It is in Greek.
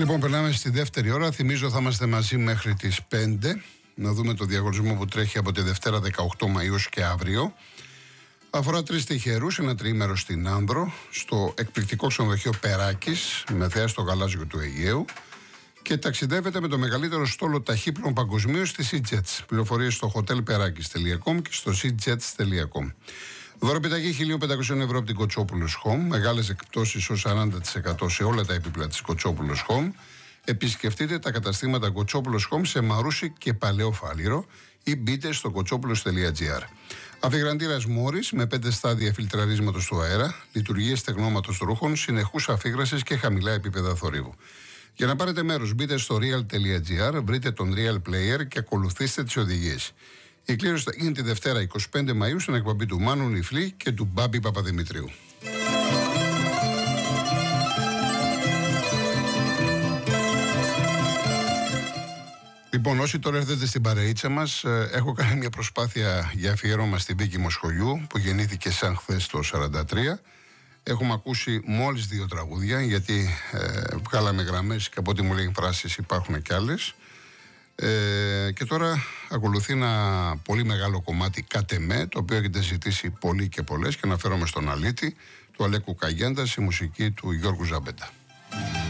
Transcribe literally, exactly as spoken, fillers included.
Λοιπόν, περνάμε στη δεύτερη ώρα. Θυμίζω θα είμαστε μαζί μέχρι τις πέντε. Να δούμε το διαγωνισμό που τρέχει από τη Δευτέρα δεκαοκτώ Μαΐου και αύριο. Αφορά τρεις τυχερούς, ένα τριήμερο στην Άνδρο, στο εκπληκτικό ξενοδοχείο Περάκης, με θέα στο γαλάζιο του Αιγαίου, και ταξιδεύετε με το μεγαλύτερο στόλο ταχύπλων παγκοσμίως στη SeaJets. Πληροφορίες στο hotel perakis τελεία com και στο seajets τελεία com. Δωροπιταγή χίλια πεντακόσια ευρώ από την Κοτσόπουλος Home, μεγάλες εκπτώσεις ως σαράντα τοις εκατό σε όλα τα επίπεδα της Κοτσόπουλος Home. Επισκεφτείτε τα καταστήματα Κοτσόπουλος Home σε Μαρούσι και Παλαιό Φάληρο ή μπείτε στο κοτσόπουλος τελεία gr. Αφιγραντήρας Μόρις με πέντε στάδια φιλτραρίσματος του αέρα, λειτουργίες στεγνώματος ρούχων, συνεχούς αφίγρασης και χαμηλά επίπεδα θορύβου. Για να πάρετε μέρος, μπείτε στο real τελεία gr, βρείτε τον Real Player και ακολουθήστε τις οδηγίες. Η κλήρωση θα γίνει τη Δευτέρα εικοστή πέμπτη Μαΐου στην εκπομπή του Μάνου Νιφλή και του Μπάμπη Παπαδημητρίου. Λοιπόν, όσοι τώρα έρθετε στην παρεΐτσα μας, έχω κάνει μια προσπάθεια για αφιέρωμα στην Βίκη Μοσχολιού, που γεννήθηκε σαν χθες το σαράντα τρία. Έχουμε ακούσει μόλις δύο τραγούδια, γιατί ε, βγάλαμε γραμμές και από ό,τι μου λέει φράσεις υπάρχουν κι άλλες. Ε, και τώρα ακολουθεί ένα πολύ μεγάλο κομμάτι «Κάτε με», το οποίο έχετε ζητήσει πολλοί και πολλές, και αναφέρομαι στον αλήτη του Αλέκου Καγιάντα, στη μουσική του Γιώργου Ζαμπέτα.